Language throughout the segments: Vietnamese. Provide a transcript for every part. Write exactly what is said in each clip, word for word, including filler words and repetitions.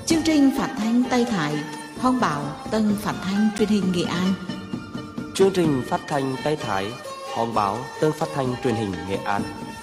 Chương trình phát thanh Tây Thái, Hòn Báo, Tân Phát thanh Truyền hình Nghệ An. Chương trình phát thanh Tây Thái, Hòn Báo, Tân Phát thanh Truyền hình Nghệ An.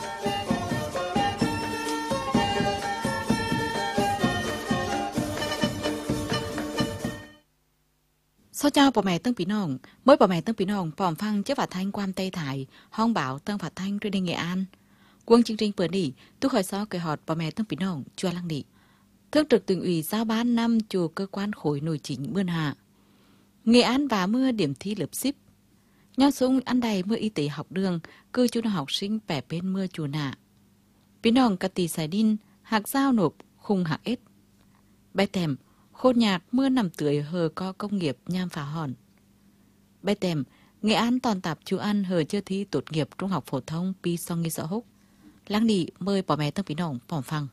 Sau chào bà mẹ Tân Pí Nông, mỗi bà mẹ Tân Pí Nông phỏng phăng chế phát thanh quan Tây Thái, Hòn Báo, Tân Phát thanh Truyền hình Nghệ An. Quân chương trình bữa nỉ, tôi khỏi so kể họt bà mẹ Tân Pí Nông chua lăng nỉ. Thương trực tỉnh ủy giao ban năm chùa cơ quan khối nội chính Bươn Hạ. Nghệ An và mưa điểm thi lớp ship. Nho sung ăn đầy mưa y tế học đường, cư chú học sinh bẻ bên mưa chùa nạ. Pí Nông cà tì xài đin, hạc giao nộp, khung hạc ết. Bài tèm, khôn nhạc mưa nằm tưới hờ co công nghiệp nham phá hòn. Bài tèm, Nghệ An toàn tạp chú ăn hờ chưa thi tốt nghiệp trung học phổ thông pi song nghi xã húc. Lăng nỉ mời bỏ mẹ Tân Pí Nông phỏng phăng.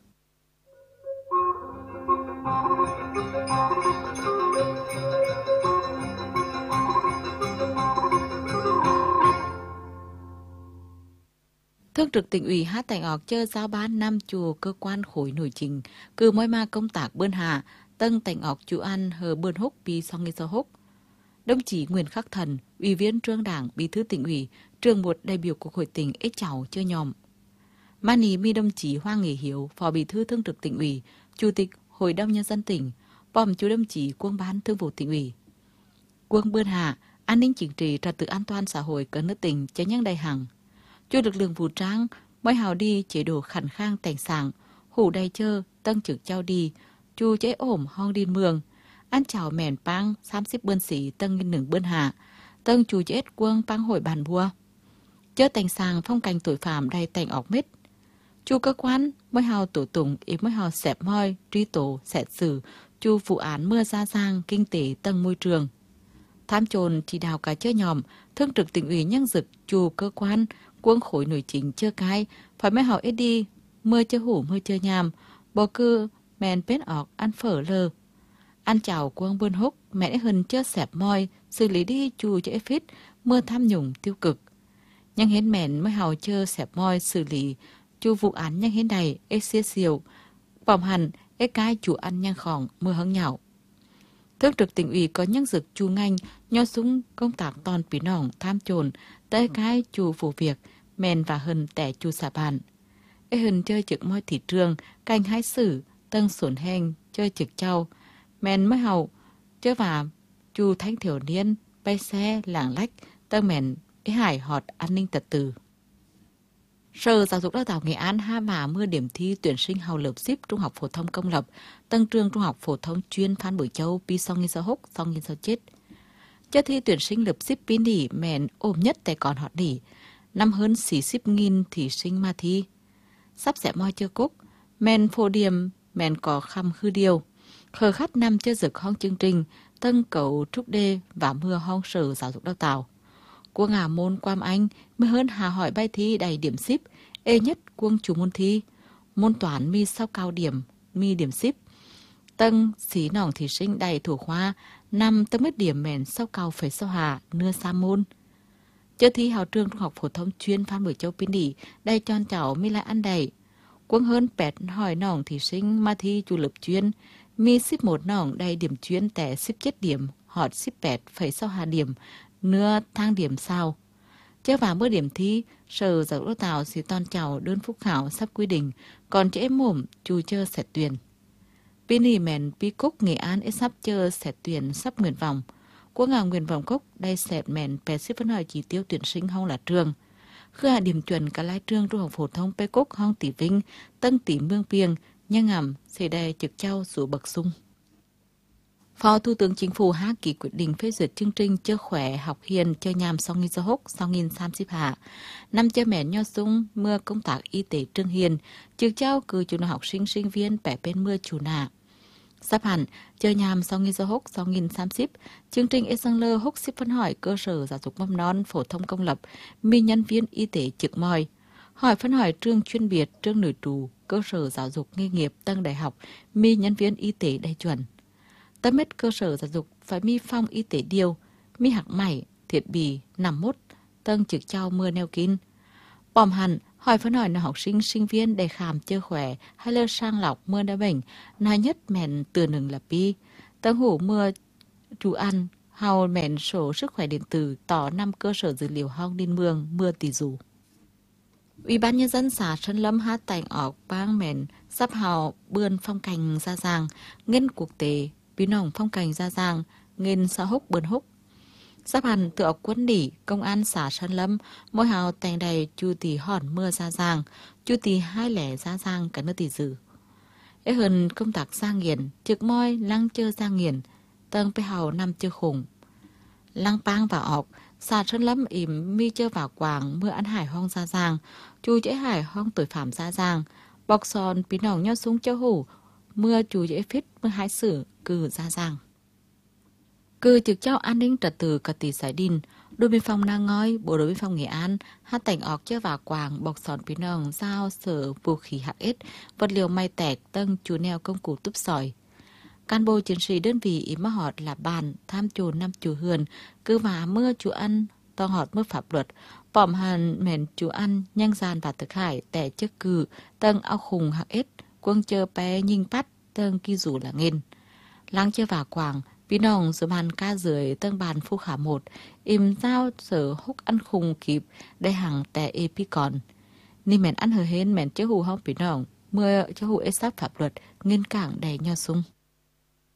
Thương trực tỉnh ủy hát thành ọc chơ giao ban năm chùa cơ quan khối nội chính, cử mỗi ma công tác Bươn Hạ, tân thành ọc chú ăn hờ Bươn Húc pi song nghi xã húc. Đồng chí Nguyễn Khắc Thần, Ủy viên Trung Đảng, Bí thư tỉnh ủy, trường một đại biểu Quốc hội tỉnh ết cháu chơi nhòm. Mani mi đồng chí Hoa Nghệ Hiếu, Phó Bí thư Thương trực tỉnh ủy, Chủ tịch Hội đồng Nhân dân tỉnh, bòm chú đồng chí Quân ban Thương vụ tỉnh ủy. Quân Bươn Hạ, an ninh chính trị trật tự an toàn xã hội cả nước tỉnh cho nhân đại hằng. Chú lực lượng vũ trang, mỗi hào đi chế độ khẩn khang cảnh sảng, hủ đầy chơ, tân trực trao đi, chú chế ổm hong đi mường, ăn chào mèn pang, xám xếp bươn sĩ tân nghìn nửng Bươn Hạ, tân chú chế quân pang hội bàn bua. Chơ cảnh sàng phong cảnh tội phạm đầy tành ọc mít. Chú cơ quan, mỗi hào tổ tụng, ý mỗi hào xẹp moi, truy tổ, xét xử, chú vụ án mưa ra giang, kinh tế, tân môi trường. Tham trồn chỉ đào cả chơi nhòm, thương trực tỉnh ủy nhân dực, chú cơ quan, quân khối nội chính chưa cai, phải mấy họ ít đi, mưa chưa hủ mưa chưa nhàm, bò cư, mèn pết ọc, ăn phở lơ. Ăn chào quân Bươn Húc, mẹ hân chưa xẹp moi, xử lý đi chú chế phít, mưa tham nhũng tiêu cực. Nhưng hến mèn mới hào chưa xẹp moi xử lý, chú vụ án nhanh hến đầy, ế xế siêu, bỏng hẳn, ế cái chú ăn nhanh khỏng, mưa hứng nhạo. Thương trực tỉnh ủy có nhân dực chú ngành, nho súng công tác toàn Pí Nông tham trồn, tới cái chú vụ việc, mèn và hân tẻ chú xả bàn. Ế hân chơi trực moi thị trường, canh hái xử, tân sổn heng, chơi trực trao, mèn mới hầu, chơi và chú thanh thiểu niên, bay xe, làng lách, tân mèn, ế hải họt an ninh trật tự. Sở Giáo dục Đào tạo Nghệ An ha và mưa điểm thi tuyển sinh hào lớp ship trung học phổ thông công lập, tân trường trung học phổ thông chuyên Phan Bội Châu, pi song nghìn sao húc, song nghìn sao chết. Cho thi tuyển sinh lớp ship pi nỉ mèn ôm nhất tại còn họ nỉ, năm hơn xỉ ship nghìn thí sinh ma thi. Sắp sẽ moi chưa cúc, mèn phổ điểm, mèn có khăm hư điều. Khờ khát năm chơi dực hong chương trình, tân cầu trúc đê và mưa hong Sở Giáo dục Đào tạo. Quân à môn Quam Anh mới hơn hà hỏi bài thi đầy điểm ship, ê nhất quân chủ môn thi. Môn toán mi sau cao điểm, mi điểm ship. Tân xí nòng thí sinh đầy thủ khoa, năm tâm mất điểm mèn sau cao phải sau hà, nưa sa môn. Chơi thi hào trường trung học phổ thông chuyên Phan Bội Châu Pin Đỉ, đầy tròn cháu mi lại ăn đầy. Quân hơn pẹt hỏi nòng thí sinh ma thi chủ lập chuyên, mi ship một nòng đầy điểm chuyên tẻ ship chết điểm, họt ship pẹt phải sau hà điểm, nưa thang điểm sao. Chế vào bữa điểm thi, Sở Giáo dục Đào tạo sẽ toàn chào đơn phúc khảo sắp quy định, còn chế mồm chú chơ xét tuyển. Pin hì mèn pi cúc Nghệ An ế sắp chơ xét tuyển sắp nguyện vọng. Quốc ngào nguyện vọng cúc đây xét mèn pè xếp phân hỏi chỉ tiêu tuyển sinh hông là trường. Khứ hạ điểm chuẩn cả lai trường trung học phổ thông pê cúc hông tỷ vinh, tân tỷ mương piêng, nhân ngầm sẽ đề trực trao số bậc sung. Phó Thủ tướng Chính phủ ha ký quyết định phê duyệt chương trình chơ khỏe học hiền chơ nhàm song nghìn sao húc song nghìn sam xếp hạ. Năm chơ mẹ nho sung mưa công tác y tế trương hiền, trực trao cử chủ học sinh sinh viên bẻ bên mưa chủ nạ. Sắp hẳn, chơ nhàm song nghìn sao húc song nghìn sam xếp, chương trình ế sang lơ húc xếp phân hỏi cơ sở giáo dục mầm non phổ thông công lập, mi nhân viên y tế trực mòi. Hỏi phân hỏi trường chuyên biệt, trường nội trú, cơ sở giáo dục nghề nghiệp tân đại học, mi nhân viên y tế đại chuẩn. Tâm hết cơ sở giáo dục phải mi phong y tế điều, mi hạc mảy, thiết bị, nằm mốt, tân trực trao mưa neo kín. Bòm hẳn, hỏi phân hỏi là học sinh sinh viên để khám chưa khỏe hay là sang lọc mưa đã bệnh, nói nhất mẹn từ nừng là pi. Tân hủ mưa chú ăn, hào mẹn sổ sức khỏe điện tử tỏ năm cơ sở dữ liệu hong điên mương mưa tỷ dù. Ủy ban nhân dân xã Sơn Lâm hát tành ọc bang mẹn sắp hào bươn phong cảnh ra giang, ngân quốc tế, bí nòng phong cảnh ra giang, ngân xã húc bươn húc. Sắp hẳn tự ọc quân đỉ, công an xã Sơn Lâm, mỗi hào tành đầy chu tỷ hòn mưa ra giang, chu tỷ hai lẻ ra giang cả nước tỷ dư. Ế hơn công tác ra nghiền, trực môi lăng chơ ra nghiền, tầng bê hào năm chơ khủng. Lăng pang và ọc, xã Sơn Lâm ỉm mi chơ vào quảng mưa ăn hải hoang ra giang, chu dễ hải hoang tội phạm ra giang, bọc son bí nòng nho súng châu hủ, mưa chu dễ phít mưa hái sử cử ra giang. Cử trực trao an ninh trật tự cả tỷ giải đinh, đồn biên phòng Nang Ngoi, bộ đội biên phòng Nghệ An, hát tành ọc chơ vào quảng bọc son bí nòng giao sở vũ khí hạng ít, vật liệu may tẹt tân chú neo công cụ túp sỏi. Cán bộ chiến sĩ đơn vị ý mà họ là bàn tham chù năm chù hườn, cứ vả mưa chú ăn, to họt mưa pháp luật, bỏm hàn mền chú ăn, nhanh gian và thực hải, tẻ chức cử, tân ao khùng hạng ít, quân chơ bé nhìn bắt, tân kỳ rủ là nghiên. Lăng chơ vào quảng, bí nòng dù bàn ca dưới tân bàn phu khả một, im giao sở húc ăn khùng kịp, đây hàng tẻ ê pi còn. Ni mẹn ăn hờ hên mẹn chớ hù hông bí nòng, mưa chớ hù ế sắp pháp luật, nghiên cảng đầy nho sung.